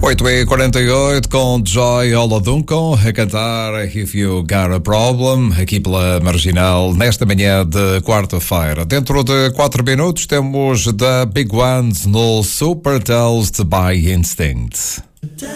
8h48 com Joy Oladuncan a cantar If You Got a Problem, aqui pela Marginal, nesta manhã de quarta-feira. Dentro de 4 minutos temos The Big Ones no Super Toast by Instinct.